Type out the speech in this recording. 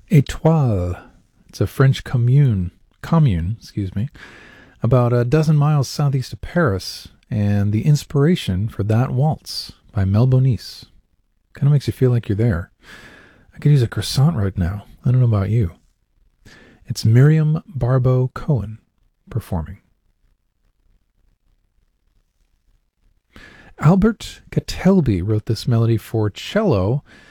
Étoile. It's a French commune, about a dozen miles southeast of Paris, and the inspiration for that waltz by Mel Bonis. Kind of makes you feel like you're there. I could use a croissant right now. I don't know about you. It's Miriam Barbeau Cohen performing. Albert Catelby wrote this melody for cello